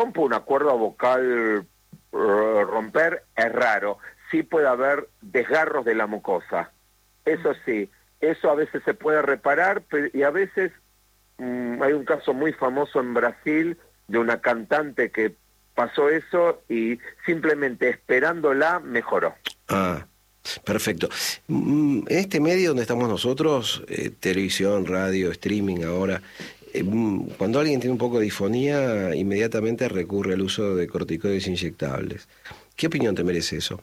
rompa una cuerda vocal, romper es raro. Sí puede haber desgarros de la mucosa. Eso sí, eso a veces se puede reparar, y a veces hay un caso muy famoso en Brasil de una cantante que pasó eso y simplemente esperándola mejoró. Ah, perfecto. En este medio donde estamos nosotros, televisión, radio, streaming ahora, cuando alguien tiene un poco de disfonía, inmediatamente recurre al uso de corticoides inyectables. ¿Qué opinión te merece eso?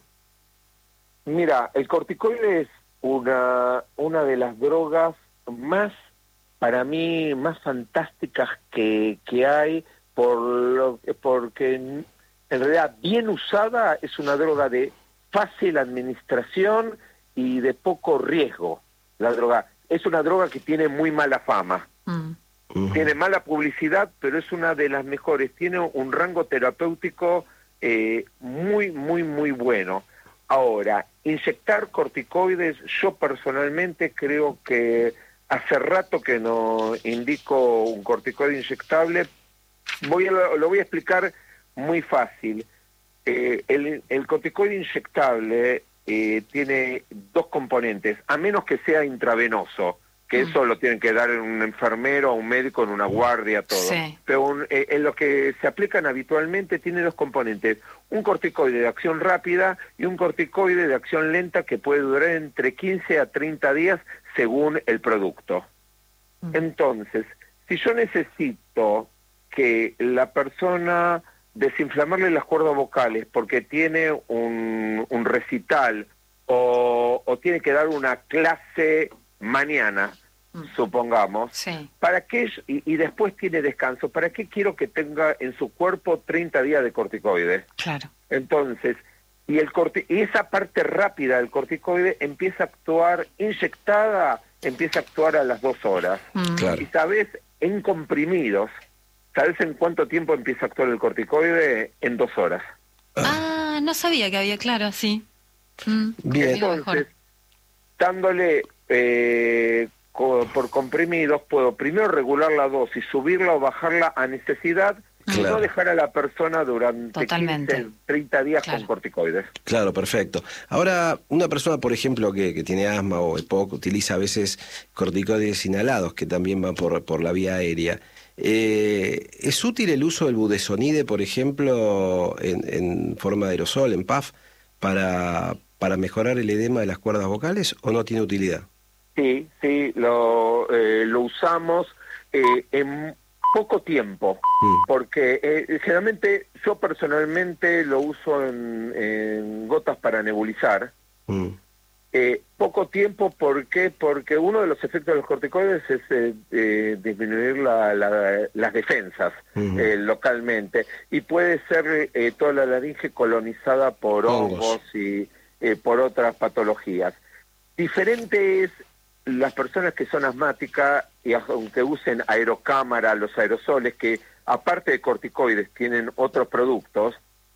Mira, el corticoide es una de las drogas más, para mí, más fantásticas que hay, porque en realidad bien usada es una droga de fácil administración y de poco riesgo. La droga es una droga que tiene muy mala fama. Tiene mala publicidad, pero es una de las mejores. Tiene un rango terapéutico muy, muy, muy bueno. Ahora, inyectar corticoides, yo personalmente creo que hace rato que no indico un corticoide inyectable. Lo voy a explicar muy fácil. El corticoide inyectable tiene dos componentes, a menos que sea intravenoso, que eso lo tienen que dar un enfermero o un médico en una guardia, todo. Sí. Pero en lo que se aplican habitualmente tiene dos componentes, un corticoide de acción rápida y un corticoide de acción lenta que puede durar entre 15 a 30 días según el producto. Entonces, si yo necesito que la persona desinflamarle las cuerdas vocales porque tiene un recital o tiene que dar una clase mañana, supongamos, sí. ¿Para qué? Y después tiene descanso. ¿Para qué quiero que tenga en su cuerpo 30 días de corticoides? Claro. Entonces, y esa parte rápida del corticoide empieza a actuar inyectada, empieza a actuar a las 2 horas. Claro. Y sabes, en comprimidos, ¿sabes en cuánto tiempo empieza a actuar el corticoide? En 2 horas. Ah, no sabía que había, claro, sí. Bien. Entonces, dándole por comprimidos, puedo primero regular la dosis, subirla o bajarla a necesidad, claro. Y no dejar a la persona durante 15, 30 días, claro. Con corticoides. Claro, perfecto. Ahora, una persona, por ejemplo, que tiene asma o EPOC, utiliza a veces corticoides inhalados, que también van por la vía aérea. ¿Es útil el uso del budesonide, por ejemplo, en forma de aerosol, en puff, para mejorar el edema de las cuerdas vocales, o no tiene utilidad? Sí, lo usamos en poco tiempo, porque generalmente yo personalmente lo uso en gotas para nebulizar. Poco tiempo, ¿por qué? Porque uno de los efectos de los corticoides es disminuir las defensas localmente, y puede ser toda la laringe colonizada por hongos y por otras patologías. Diferente es las personas que son asmáticas, y aunque usen aerocámara, los aerosoles, que aparte de corticoides tienen otros productos,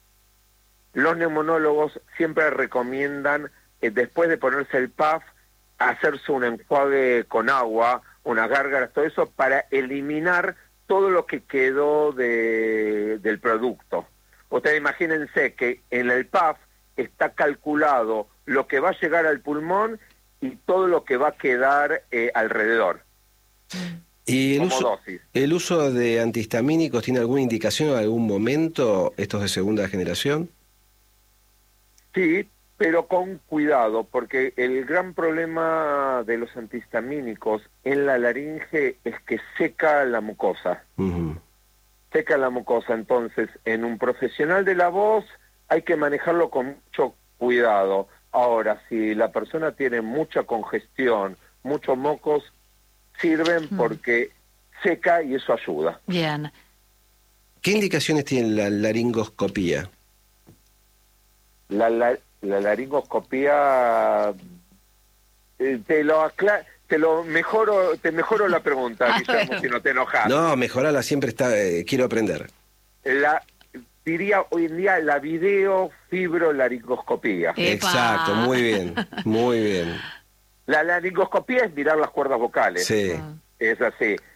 los neumonólogos siempre recomiendan, después de ponerse el puff, hacerse un enjuague con agua, unas gárgaras, todo eso, para eliminar todo lo que quedó del producto. Ustedes imagínense que en el puff está calculado lo que va a llegar al pulmón y todo lo que va a quedar alrededor. ¿Y como el uso de antihistamínicos tiene alguna indicación en algún momento, estos de segunda generación? Sí, pero con cuidado, porque el gran problema de los antihistamínicos en la laringe es que seca la mucosa. Seca la mucosa, entonces en un profesional de la voz hay que manejarlo con mucho cuidado. Ahora, si la persona tiene mucha congestión, muchos mocos, sirven porque seca y eso ayuda. Bien. ¿Qué indicaciones tiene la laringoscopía? La laringoscopía, te mejoro la pregunta, Guillermo, si no te enojas. No, mejorala, siempre quiero aprender. Diría hoy en día la videofibrolaringoscopía. Exacto, muy bien, muy bien. La laringoscopía es mirar las cuerdas vocales. Sí. Es así.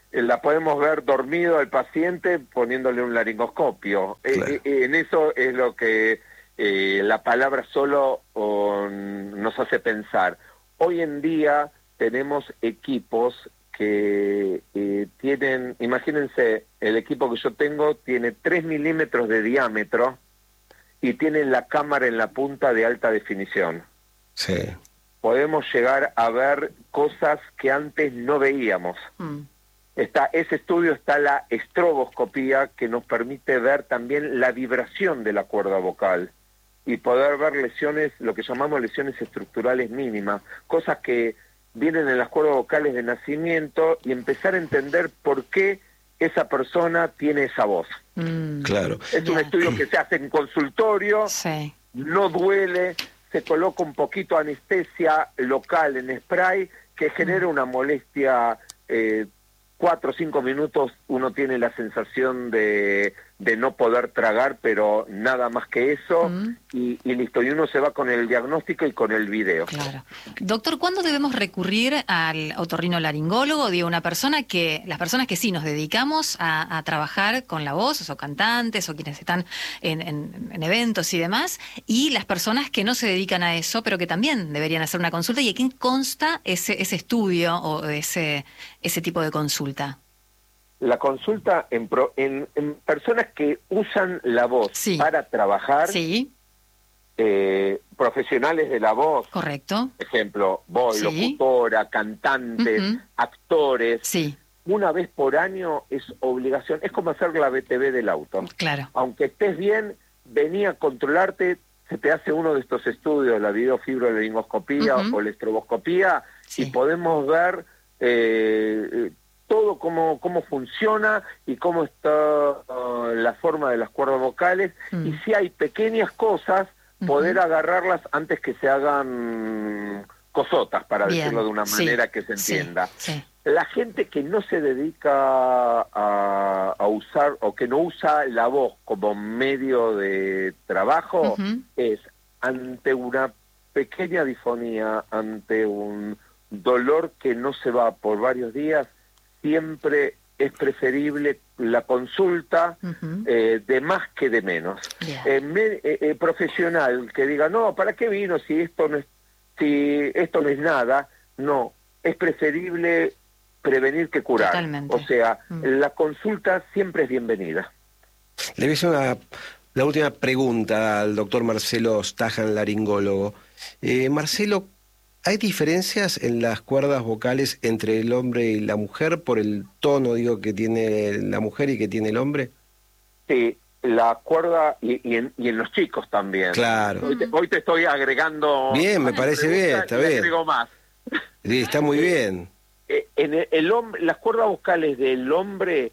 la podemos ver dormido al paciente poniéndole un laringoscopio. Claro. En eso es lo que la palabra solo nos hace pensar. Hoy en día tenemos equipos que tienen, imagínense, el equipo que yo tengo tiene 3 milímetros de diámetro y tiene la cámara en la punta de alta definición. Sí. Podemos llegar a ver cosas que antes no veíamos. Ese estudio está la estroboscopía, que nos permite ver también la vibración de la cuerda vocal y poder ver lesiones, lo que llamamos lesiones estructurales mínimas, cosas que vienen en las cuerdas vocales de nacimiento, y empezar a entender por qué esa persona tiene esa voz. Claro. Es un estudio que se hace en consultorio, Sí. no duele, se coloca un poquito anestesia local en spray, que genera una molestia, 4 o 5 minutos uno tiene la sensación de no poder tragar, pero nada más que eso, y listo, y uno se va con el diagnóstico y con el video. Claro. Doctor, ¿cuándo debemos recurrir al otorrinolaringólogo? Digo, las personas que sí nos dedicamos a trabajar con la voz, o cantantes, o quienes están en eventos y demás, y las personas que no se dedican a eso, pero que también deberían hacer una consulta. ¿Y a quién consta ese estudio o ese tipo de consulta? La consulta en personas que usan la voz para trabajar, profesionales de la voz, correcto, ejemplo, voz, locutora, cantantes, actores, una vez por año es obligación, es como hacer la BTV del auto. Claro. Aunque estés bien, vení a controlarte, se te hace uno de estos estudios, la videofibrolaringoscopía o la estroboscopía, y podemos ver todo cómo funciona y cómo está la forma de las cuerdas vocales, y si hay pequeñas cosas, poder agarrarlas antes que se hagan cosotas, para decirlo de una manera que se entienda. La gente que no se dedica a usar, o que no usa la voz como medio de trabajo, es ante una pequeña disfonía, ante un dolor que no se va por varios días, siempre es preferible la consulta de más que de menos. Profesional que diga, no, ¿para qué vino si esto no es nada? No, es preferible prevenir que curar. Totalmente. O sea, la consulta siempre es bienvenida. Le voy a hacer la última pregunta al doctor Marcelo Stajan, laringólogo. Marcelo, ¿hay diferencias en las cuerdas vocales entre el hombre y la mujer por el tono, que tiene la mujer y que tiene el hombre? Sí, la cuerda y en los chicos también. Claro. Hoy te estoy agregando... Bien, me parece bien, está bien. Agrego más. Sí, está muy bien. En el hombre, las cuerdas vocales del hombre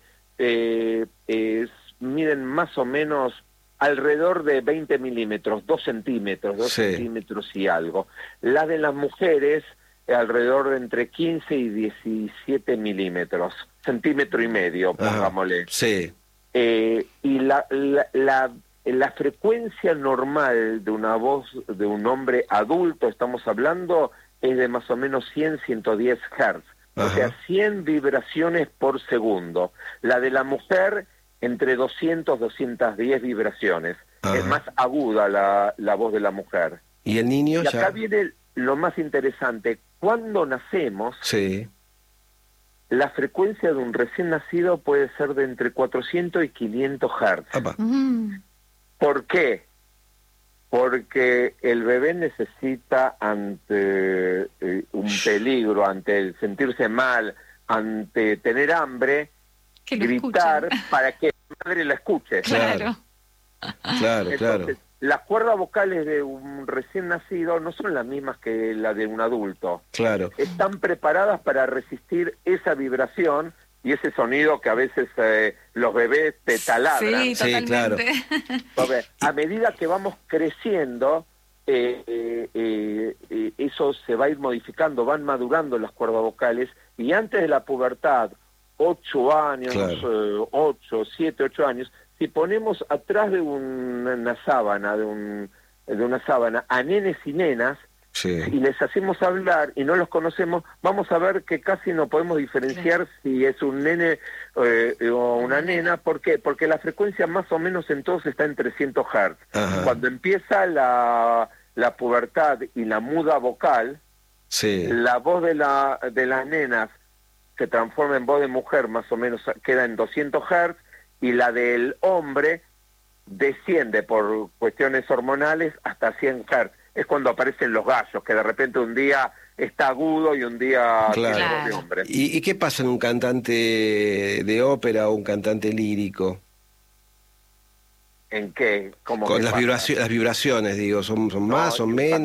miden más o menos alrededor de 20 milímetros, 2 centímetros, 2 centímetros y algo. La de las mujeres, alrededor de entre 15 y 17 milímetros, centímetro y medio, pongámosle. Sí. Y la frecuencia normal de una voz de un hombre adulto, estamos hablando, es de más o menos 100, 110 Hz. O sea, 100 vibraciones por segundo. La de la mujer, entre 200, 210 vibraciones. Es más aguda la voz de la mujer. ¿Y el niño? Y acá viene lo más interesante. Cuando nacemos, la frecuencia de un recién nacido puede ser de entre 400 y 500 Hz. ¿Por qué? Porque el bebé necesita, ante un peligro, ante el sentirse mal, ante tener hambre, gritar para que la madre la escuche. Claro. Entonces, las cuerdas vocales de un recién nacido no son las mismas que la de un adulto. Claro. Están preparadas para resistir esa vibración y ese sonido que a veces los bebés te taladran. Sí, claro. A medida que vamos creciendo, eso se va a ir modificando, van madurando las cuerdas vocales, y antes de la pubertad, 8 años, 7, 8 años, si ponemos atrás de una sábana, de una sábana a nenes y nenas, Sí. si les hacemos hablar y no los conocemos, vamos a ver que casi no podemos diferenciar si es un nene o una nena. ¿Por qué? Porque la frecuencia más o menos en todos está en 300 Hz. Ajá. Cuando empieza la pubertad y la muda vocal, Sí. la voz de las nenas se transforma en voz de mujer, más o menos queda en 200 Hz, y la del hombre desciende por cuestiones hormonales hasta 100 Hz. Es cuando aparecen los gallos, que de repente un día está agudo y un día Claro. tiene voz de hombre. ¿Y qué pasa en un cantante de ópera o un cantante lírico? ¿En qué? ¿Cómo Con que las pasa? vibraciones, digo, ¿son No, más, son y un menos?